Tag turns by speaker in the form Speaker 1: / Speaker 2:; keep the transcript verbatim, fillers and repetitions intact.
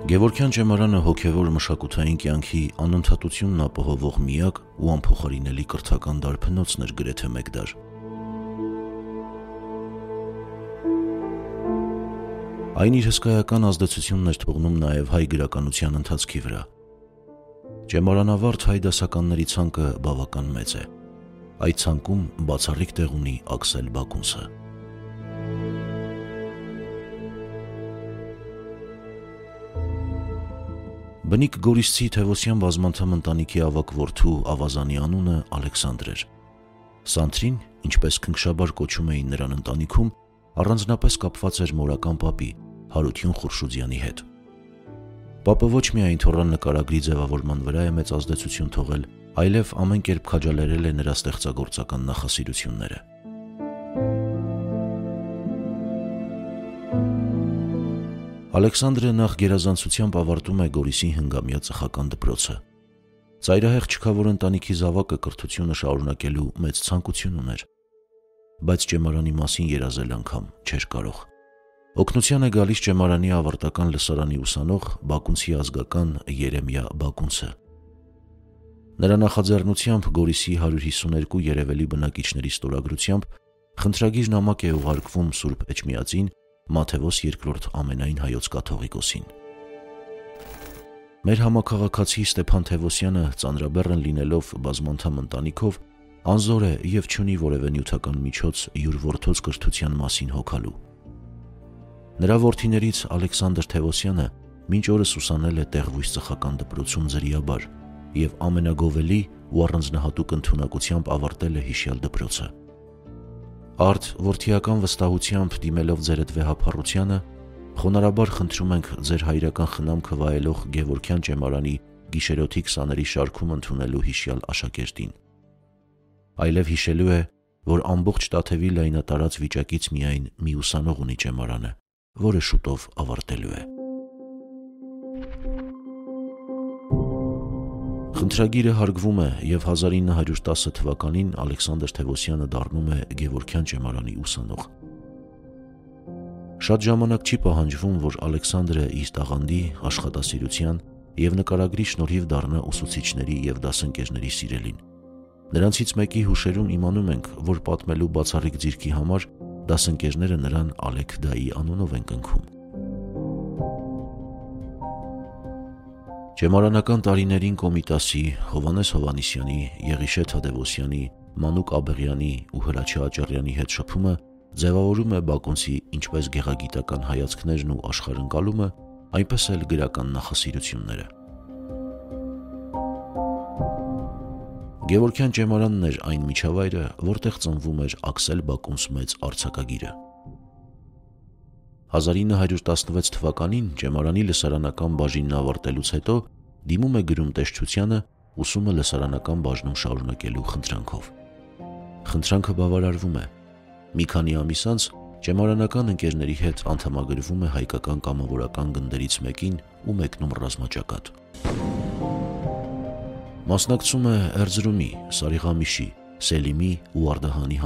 Speaker 1: Գևորգյան ճեմարանը հոգևոր մշակութային կյանքի անընդհատությունն ապահովող միակ ու անփոխարինելի կրթական դարբնոցն էր գրեթե մեկ դար։ Այն իր հսկայական ազդեցությունն էր թողնում նաև հայ գրականության ընթացքի վրա։ Ճեմարանավարդ հայ դասականների ցանկը բավական մեծ է։ Այդ ցանկում բացառիկ տեղ ունի Աքսել Բակունցը։ Բնիկ Գորիսցի Թևոսյան բազմանդամ ընտանիքի ավագ որդու ավազանի անունը Ալեքսանդր էր։ Սանթրին, ինչպես քնքշաբար կոչում էին նրան ընտանիքում, առանձնապես կապված էր մորական պապի Հարություն Խուրշուդյանի հետ։ Պապը ոչ միայն թոռան նկարագրի ձևավորման վրա է մեծ ազդեցություն թողել, այլև ամեն կերպ քաջալերել է նրա ստեղծագործական նախասիրությունները։ Ալեքսանդրը նախ գերազանցությամբ ավարտում է Գորիսի հնգամյա ծխական դպրոցը։ Ծայրահեղ չքավոր ընտանիքի զավակը կրթությունը շարունակելու մեծ ցանկություն ուներ, բայց ճեմարանի մասին երազել անգամ չէր կարող։ Օգնության է գալիս ճեմարանի ավարտական լսարանի ուսանող Բակունցի ազգական Երեմիա Բակունցը։ Նրա նախաձեռնությամբ Գորիսի հարյուր հիսուներկու երևելի բնակիչների ստորագրությամբ խնդրագիր նամակ է ուղարկվում Սուրբ Էջմիածին Մաթեոս երկրորդ ամենայն հայոց կաթողիկոսին։ Մեր համաքաղաքացի Ստեփան Թևոսյանը ծանրաբեռն լինելով բազմանդամ ընտանիքով անզոր է և չունի որևէ նյութական միջոց յուր որդոց կրթության մասին հոգալու։ Նրա որդիներից Ալեքսանդր Թևոսյանը մինչ օրս ուսանել է տեղվույս ծխական դպրոցում ձրիաբար և ամենագովելի ու առանձնահատուկ ընդունակությամբ ավարտել է հիշյալ դպրոցը։ Արդ որդիական վստահությամբ դիմելով ձերդ վեհափառությանը, խոնարհաբար խնդրում ենք ձեր հայրական խնամքը վայելող Գևորգյան ճեմարանի գիշերօթիկ սաների շարքում ընդունելու հիշյալ աշակերտին։ Այլև հիշելու է, որ ամբողջ Տաթևի լայնատարած վիճակից միայն մի ուսանող ունի ճեմարանը, որը շուտով ավարտելու է։ Խնդրագիրը հարգվում է և հազար ինը հարյուր տասը թվականին Ալեքսանդր Թևոսյանը դառնում է Գևորգյան ճեմարանի ուսանող։ Շատ ժամանակ չի պահանջվում, որ Ալեքսանդրը իր տաղանդի, աշխատասիրության և նկարագրի շնորհիվ դառնա ուսուցիչների և դասընկերների սիրելին։ Նրանցից մեկի հուշերում իմանում ենք, որ պատմելու բացառիկ ձիրքի համար դասընկերները նրան Ալեք դայի անունով են կնքում։ Ճեմարանական տարիներին Կոմիտասի, Հովհաննես Հովհաննիսյանի, Եղիշե Թադևոսյանի, Մանուկ Աբեղյանի ու Հրաչյա Աճառյանի հետ շփումը ձևավորում է Բակունցի ինչպես գեղագիտական հայացքներն ու աշխարհընկալումը, այնպես էլ գրական նախասիրությունները։ Գևորգյան ճեմարանն էր այն միջավայրը, որտեղ ծնվում էր Աքսել Բակունց մեծ արձակագիրը։ հազար ինը հարյուր տասնվեց թվականին ճեմարանի լսարանական բաժինն ավարտելուց հետո դիմում է գրում տեսչությանը ուսումը լսարանական բաժնում շարունակելու խնդրանքով։ Խնդրանքը բավարարվում է։ Մի քանի ամիս անց ճեմարանական ընկերների հետ անդամագրվում է հայկական կամավորական գնդերից մեկին ու մեկնում ռազմաճակատ։ Մասնակցում է Էրզրումի, Սարիղամիշի, Սելիմի ու Արդահանի